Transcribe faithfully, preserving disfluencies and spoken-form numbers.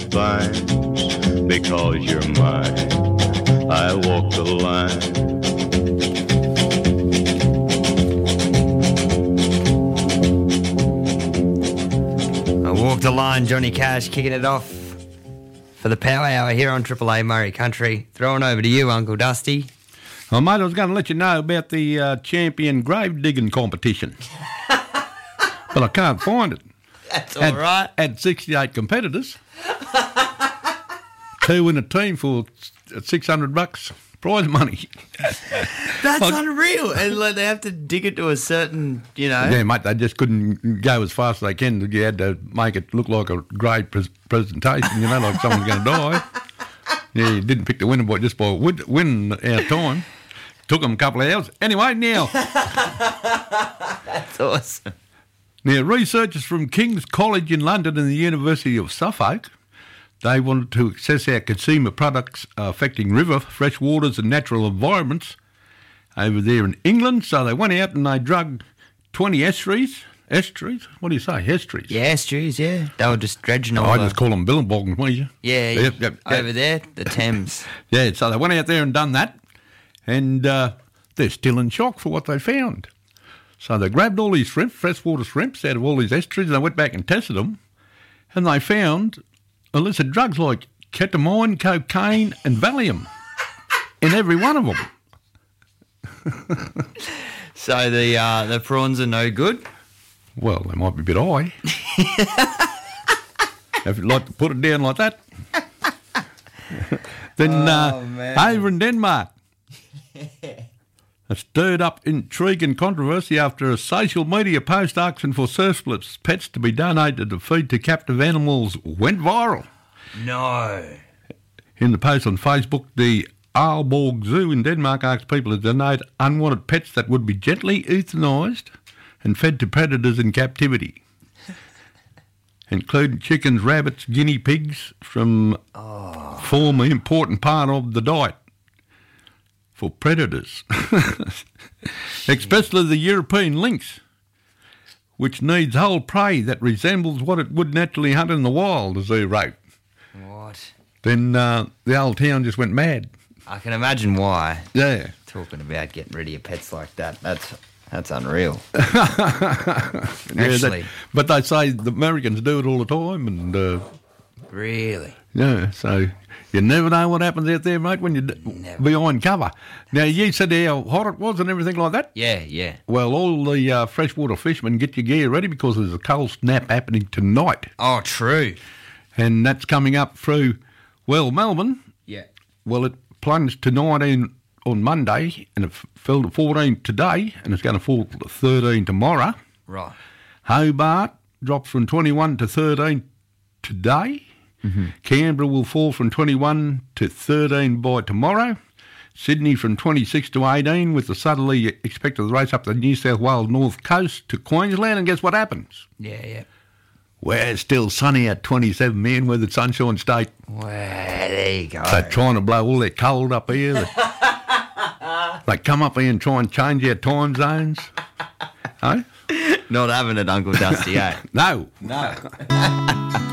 spine. Because you're mine, I walk the line. Walk the line, Johnny Cash kicking it off for the Power Hour here on Triple A Murray Country. Throwing over to you, Uncle Dusty. Well, mate, I was going to let you know about the uh, champion grave digging competition. But I can't find it. That's all had, right. Had sixty-eight competitors. Two in a team for six hundred bucks prize money. That's like, unreal. And like, they have to dig it to a certain, you know. Yeah, mate, they just couldn't go as fast as they can. You had to make it look like a great pres- presentation, you know, like someone's going to die. Yeah, you didn't pick the winner by just by win- winning our time. Took them a couple of hours. Anyway, now. That's awesome. Now, researchers from King's College in London and the University of Suffolk, they wanted to assess our consumer products uh, affecting river, fresh waters and natural environments over there in England. So they went out and they drug twenty estuaries. Estuaries? What do you say? Estuaries? Yeah, estuaries, yeah. They were just dredging all oh, I the... just call them billabongs, will you? Yeah, Yep, yep, yep. over there, the Thames. Yeah, so they went out there and done that, and uh, they're still in shock for what they found. So they grabbed all these shrimp, freshwater shrimps out of all these estuaries, and they went back and tested them, and they found illicit drugs like ketamine, cocaine and Valium in every one of them. So the uh, the prawns are no good? Well, they might be a bit high. If you'd like to put it down like that. Then Oh, uh, man. over in Denmark, a stirred up intrigue and controversy after a social media post asking for surplus pets to be donated to feed to captive animals went viral. No. In the post on Facebook, the Aalborg Zoo in Denmark asked people to donate unwanted pets that would be gently euthanised and fed to predators in captivity, including chickens, rabbits, guinea pigs, from oh. form an important part of the diet for predators. Especially the European lynx, which needs whole prey that resembles what it would naturally hunt in the wild, as they wrote. What? Then uh, the old town just went mad. I can imagine why. Yeah. Talking about getting rid of your pets like that, that's that's unreal. Yeah, Actually. that, but they say the Americans do it all the time, and uh, Really? yeah, so you never know what happens out there, mate, when you're Never. behind cover. Now, you said how hot it was and everything like that. Yeah, yeah. Well, all the uh, freshwater fishermen, get your gear ready because there's a cold snap happening tonight, Oh, true. and that's coming up through, well, Melbourne. Yeah. Well, it plunged to nineteen on Monday, and it fell to fourteen today, and it's going to fall to thirteen tomorrow. Right. Hobart drops from twenty-one to thirteen today. Mm-hmm. Canberra will fall from twenty-one to thirteen by tomorrow. Sydney from twenty-six to eighteen, with the southerly expected to race up the New South Wales north coast to Queensland. And guess what happens? Yeah, yeah. We're still sunny at twenty-seven, man. We're the Sunshine State. Well, there you go. They're trying to blow all their cold up here. They, they come up here and try and change our time zones. Eh? Not having it, Uncle Dusty, eh? No. No.